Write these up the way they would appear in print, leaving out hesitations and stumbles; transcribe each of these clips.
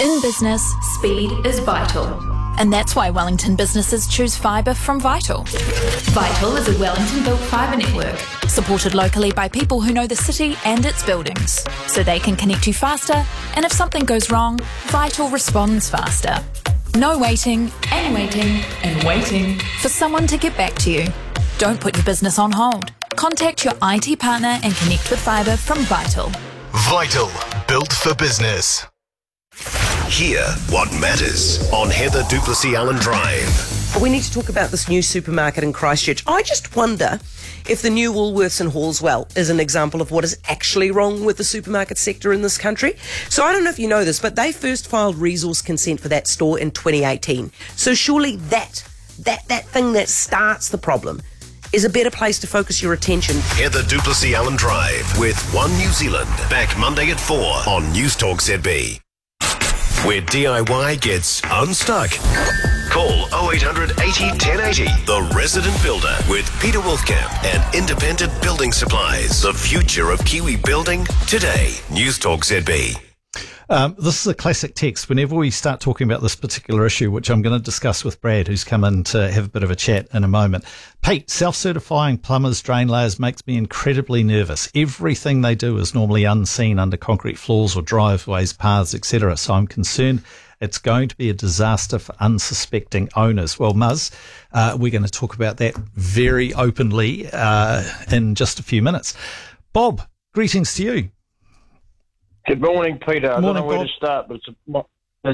In business, speed is vital. And that's why Wellington businesses choose fibre from Vital. Vital is a Wellington-built fibre network, supported locally by people who know the city and its buildings, so they can connect you faster, and if something goes wrong, Vital responds faster. No waiting, and waiting, and waiting for someone to get back to you. Don't put your business on hold. Contact your IT partner and connect with fibre from Vital. Vital, built for business. Hear what matters on Heather Duplessis Allen Drive. We need to talk about this new supermarket in Christchurch. I just wonder if the new Woolworths in Hallswell is an example of what is actually wrong with the supermarket sector in this country. So I don't know if you know this, but they first filed resource consent for that store in 2018. So surely that thing that starts the problem is a better place to focus your attention. Heather Duplessis Allen Drive with One New Zealand. Back Monday at 4 on Newstalk ZB. Where DIY gets unstuck. Call 0800 80 1080. The Resident Builder with Peter Wolfkamp and Independent Building Supplies. The future of Kiwi building today. Newstalk ZB. This is a classic text. Whenever we start talking about this particular issue, which I'm going to discuss with Brad, who's come in to have a bit of a chat in a moment. Pete, self-certifying plumbers, drain layers makes me incredibly nervous. Everything they do is normally unseen under concrete floors or driveways, paths, etc. So I'm concerned it's going to be a disaster for unsuspecting owners. Well, Muzz, we're going to talk about that very openly in just a few minutes. Bob, greetings to you. Good morning, Peter. I don't know where Bob. to start, but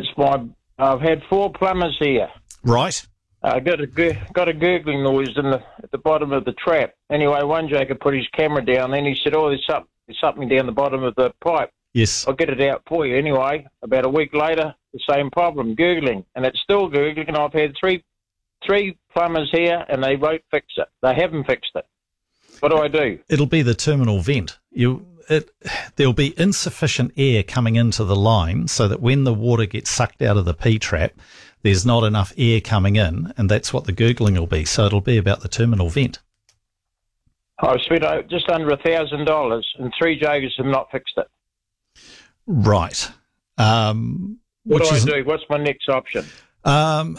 I've had 4 plumbers here. Right. I got a gurgling noise at the bottom of the trap. Anyway, one joker put his camera down, then he said, "Oh, there's something down the bottom of the pipe. Yes. I'll get it out for you." Anyway, about a week later, the same problem, gurgling, and it's still gurgling. And I've had three plumbers here, and they won't fix it. They haven't fixed it. What do I do? It'll be the terminal vent. There'll be insufficient air coming into the line so that when the water gets sucked out of the P-trap, there's not enough air coming in, and that's what the gurgling will be. So it'll be about the terminal vent. I've spent just under $1,000, and 3 jokers have not fixed it. Right. What do I do? What's my next option? I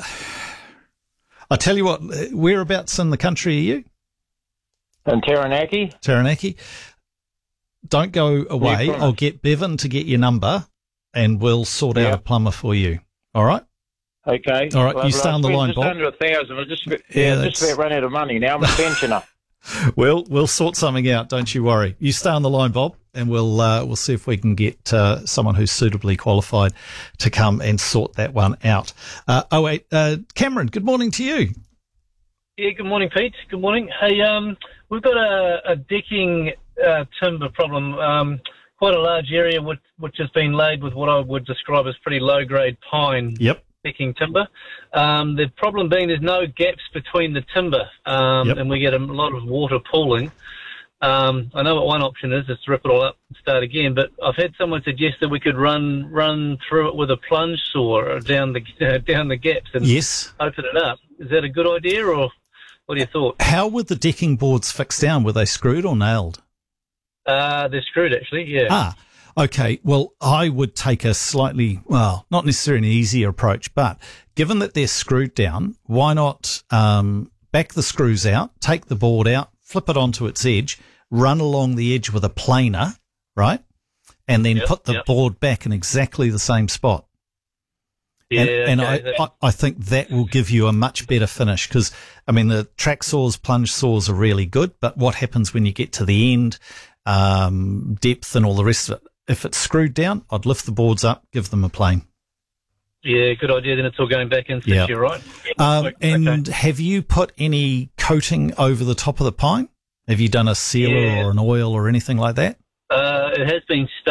tell you what, whereabouts in the country are you? In Taranaki? Taranaki. Don't go away. I'll get Bevan to get your number, and we'll sort out a plumber for you. All right? Okay. All right, you stay on the line, Bob. Just under 1,000. I'm just about run out of money now. I'm a pensioner. We'll sort something out. Don't you worry. You stay on the line, Bob, and we'll see if we can get someone who's suitably qualified to come and sort that one out. Cameron, good morning to you. Yeah, good morning, Pete. Good morning. Hey, we've got a decking timber problem, quite a large area which has been laid with what I would describe as pretty low-grade pine decking timber. The problem being there's no gaps between the timber, and we get a lot of water pooling. I know what one option is to rip it all up and start again, but I've had someone suggest that we could run through it with a plunge saw down the gaps and open it up. Is that a good idea, or what are your thoughts? How were the decking boards fixed down? Were they screwed or nailed? They're screwed, actually, yeah. Ah, okay. Well, I would take a slightly, not necessarily an easier approach, but given that they're screwed down, why not back the screws out, take the board out, flip it onto its edge, run along the edge with a planer, right? And then put the board back in exactly the same spot. Yeah, I think that will give you a much better finish because, I mean, the track saws, plunge saws are really good, but what happens when you get to the end, depth and all the rest of it? If it's screwed down, I'd lift the boards up, give them a plane. Yeah, good idea. Then it's all going back in, you're right. And have you put any coating over the top of the pine? Have you done a sealer or an oil or anything like that? It has been